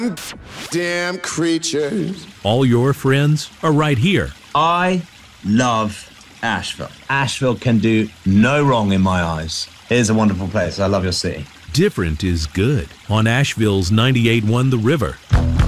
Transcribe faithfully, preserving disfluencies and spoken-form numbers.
damn creatures. All your friends are right here. I love Asheville. Asheville can do no wrong in my eyes. It is a wonderful place. I love your city. Different is good on Asheville's ninety-eight point one The River.